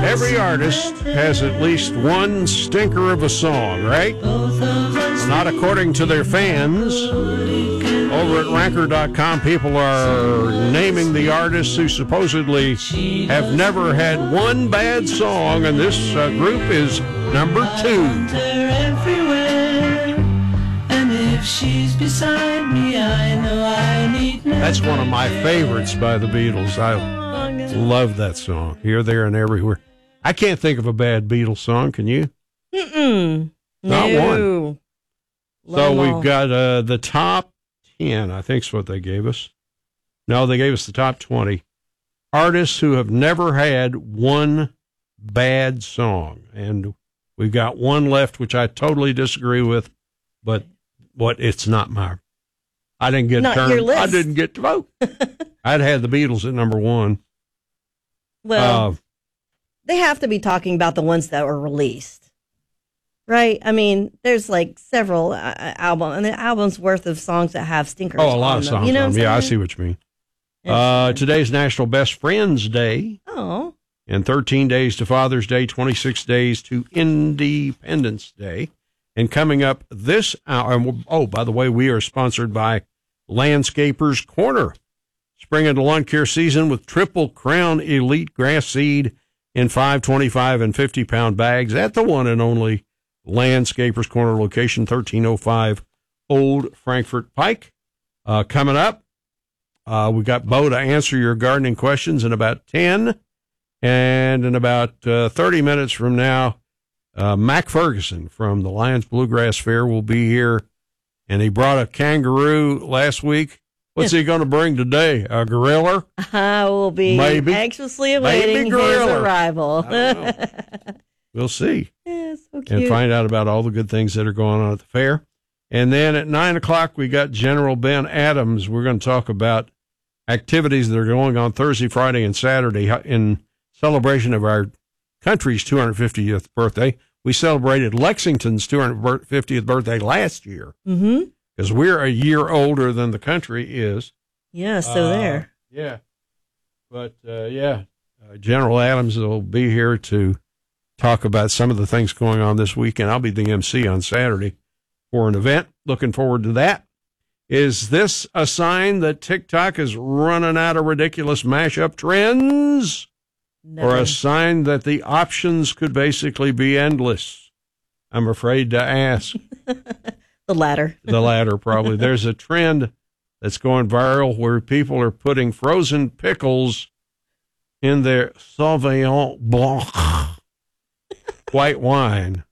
Every artist has at least one stinker of a song, right? Well, not according to their fans. Over at Ranker.com, people are naming the artists who supposedly have never had one bad song, and this group is number 2. She's beside me, I know I need no. That's one of my favorites by the Beatles. I love that song. Here, there, and everywhere. I can't think of a bad Beatles song. Can you? Not one. So we've got the top 10, I think is what they gave us. No, they gave us the top 20 artists who have never had one bad song. And we've got one left, which I totally disagree with, but it's not my. I didn't get not turned. Your list. I didn't get to vote. I'd had the Beatles at number 1. Well, they have to be talking about the ones that were released, right? I mean, there's like several albums, and the album's worth of songs that have stinkers. Oh, a lot of them. songs. You know I see what you mean. Today's National Best Friends Day. Oh. And 13 days to Father's Day, 26 days to Independence Day. And coming up this hour, oh, by the way, we are sponsored by Landscapers Corner. Spring into lawn care season with Triple Crown Elite Grass Seed in 5, 25, and 50-pound bags at the one and only Landscapers Corner location, 1305 Old Frankfort Pike. Coming up, we got Bo to answer your gardening questions in about 10. And in about 30 minutes from now, Mac Ferguson from the Lions Bluegrass Fair will be here, and he brought a kangaroo last week. What's he going to bring today? A gorilla? I will be anxiously awaiting his arrival. We'll see. Yeah, so cute. And find out about all the good things that are going on at the fair. And then at 9 o'clock, we got General Ben Adams. We're going to talk about activities that are going on Thursday, Friday, and Saturday in celebration of our country's 250th birthday. We celebrated Lexington's 250th birthday last year because we're a year older than the country is. Yeah, so there. Yeah. But, General Adams will be here to talk about some of the things going on this weekend. I'll be the MC on Saturday for an event. Looking forward to that. Is this a sign that TikTok is running out of ridiculous mashup trends? No. Or a sign that the options could basically be endless? I'm afraid to ask. The latter. The latter, probably. There's a trend that's going viral where people are putting frozen pickles in their Sauvignon Blanc white wine.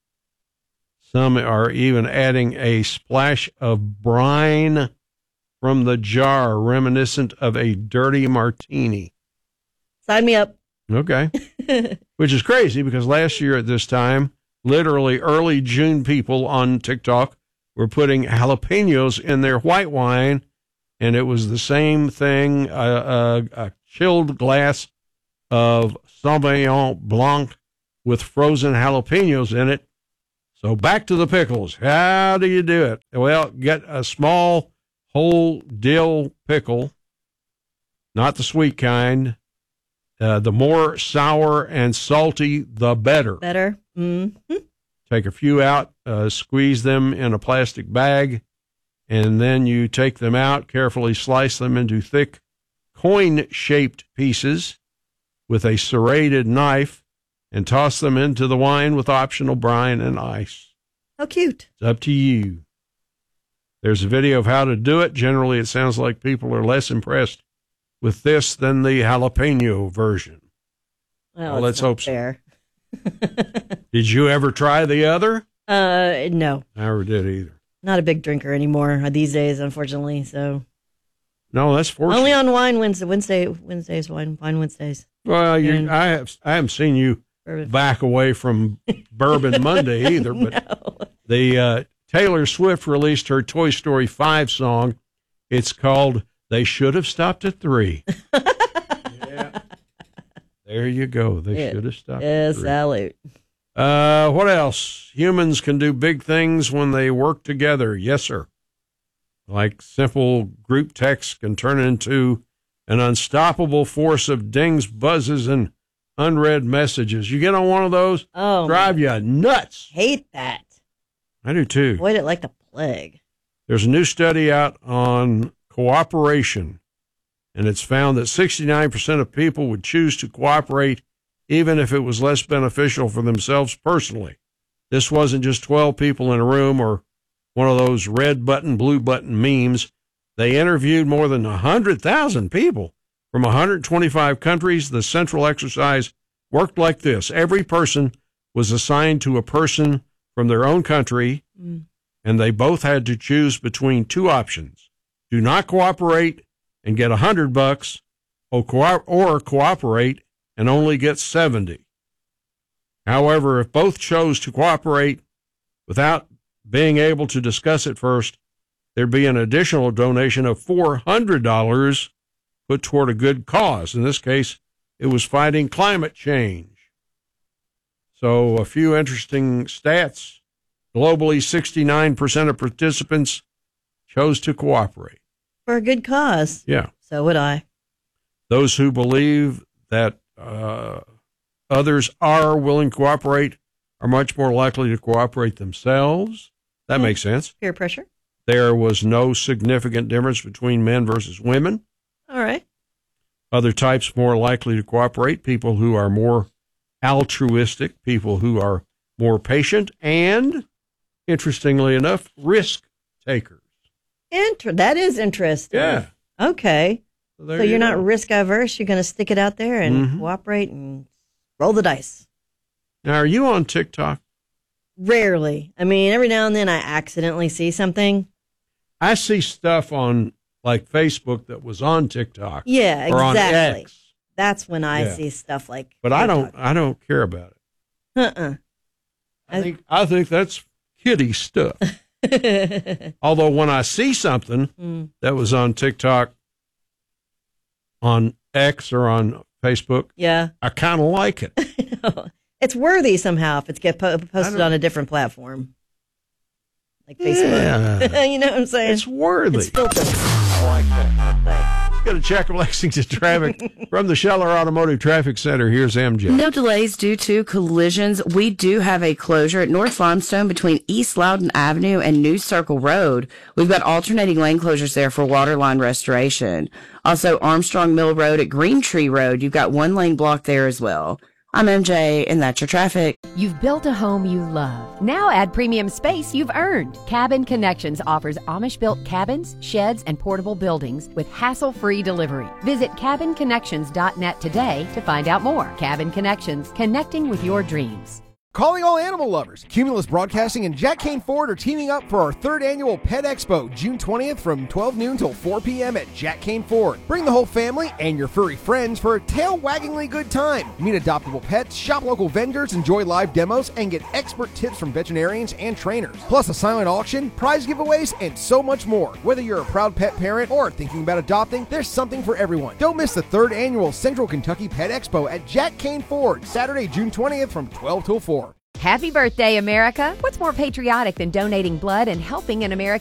Some are even adding a splash of brine from the jar, reminiscent of a dirty martini. Sign me up. Okay. Which is crazy because last year at this time, literally early June, people on TikTok were putting jalapenos in their white wine, and it was the same thing, a chilled glass of Sauvignon Blanc with frozen jalapenos in it. So back to the pickles. How do you do it? Well, get a small whole dill pickle, not the sweet kind. The more sour and salty, the better. Better. Mm-hmm. Take a few out, squeeze them in a plastic bag, and then you take them out, carefully slice them into thick coin-shaped pieces with a serrated knife, and toss them into the wine with optional brine and ice. How cute. It's up to you. There's a video of how to do it. Generally, it sounds like people are less impressed with this than the jalapeno version. Well, let's hope fair. So. Did you ever try the other? No. I never did either. Not a big drinker anymore these days, unfortunately. So. No, that's fortunate. Only on wine Wednesdays, wine Wednesdays. Well, I haven't seen you back away from Bourbon Monday either. But the Taylor Swift released her Toy Story 5 song. It's called "They Should Have Stopped at 3." Yeah, there you go. They should have stopped. At 3. Salute. What else? Humans can do big things when they work together. Yes, sir. Like simple group text can turn into an unstoppable force of dings, buzzes, and unread messages. You get on one of those, Oh, drive you nuts. hate that. I do too. Avoid it like the plague. There's a new study out on cooperation, and it's found that 69% of people would choose to cooperate even if it was less beneficial for themselves personally. This wasn't just 12 people in a room or one of those red button, blue button memes. They interviewed more than 100,000 people from 125 countries. The central exercise worked like this. Every person was assigned to a person from their own country, and they both had to choose between two options. Do not cooperate and get $100, or cooperate and only get 70. However, if both chose to cooperate without being able to discuss it first, there'd be an additional donation of $400 put toward a good cause. In this case, it was fighting climate change. So a few interesting stats. Globally, 69% of participants chose to cooperate. For a good cause. Yeah. So would I. Those who believe that others are willing to cooperate are much more likely to cooperate themselves. That makes sense. Peer pressure. There was no significant difference between men versus women. All right. Other types more likely to cooperate, people who are more altruistic, people who are more patient, and, interestingly enough, risk takers. That is interesting. Yeah. Okay. So So you're not go. risk averse. You're going to stick it out there and cooperate and roll the dice. Now, are you on TikTok? Rarely. I mean, every now and then I accidentally see something. I see stuff on like Facebook that was on TikTok. Yeah, or exactly. on X, That's when I Yeah. see stuff like. but I don't care about it. I think that's kiddie stuff. Although when I see something that was on TikTok, on X or on Facebook, Yeah. I kind of like it. It's worthy somehow if it's get posted on a different platform. Like Facebook. Yeah. You know what I'm saying? It's worthy. It's filtered. Got to check Lexington traffic from the Scheller Automotive Traffic Center. Here's MJ. No delays due to collisions. We do have a closure at North Limestone between East Loudon Avenue and New Circle Road. We've got alternating lane closures there for water line restoration. Also, Armstrong Mill Road at Green Tree Road. You've got one lane blocked there as well. I'm MJ, and that's your traffic. You've built a home you love. Now add premium space you've earned. Cabin Connections offers Amish-built cabins, sheds, and portable buildings with hassle-free delivery. Visit cabinconnections.net today to find out more. Cabin Connections, connecting with your dreams. Calling all animal lovers. Cumulus Broadcasting and Jack Kane Ford are teaming up for our 3rd annual Pet Expo, June 20th from 12 noon till 4 p.m. at Jack Kane Ford. Bring the whole family and your furry friends for a tail-waggingly good time. Meet adoptable pets, shop local vendors, enjoy live demos, and get expert tips from veterinarians and trainers. Plus a silent auction, prize giveaways, and so much more. Whether you're a proud pet parent or thinking about adopting, there's something for everyone. Don't miss the 3rd annual Central Kentucky Pet Expo at Jack Kane Ford, Saturday, June 20th from 12 till 4. Happy birthday, America! What's more patriotic than donating blood and helping an American